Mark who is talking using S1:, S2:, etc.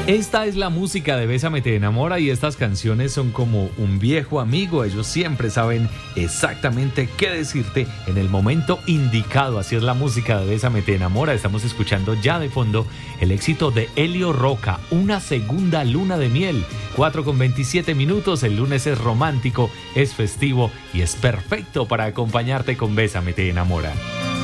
S1: Esta es la música de Bésame te enamora y estas canciones son como un viejo amigo. Ellos siempre saben exactamente qué decirte en el momento indicado. Así es la música de Bésame te enamora. Estamos escuchando ya de fondo el éxito de Elio Roca, Una segunda luna de miel. 4:27. El lunes es romántico, es festivo y es perfecto para acompañarte con Bésame te enamora.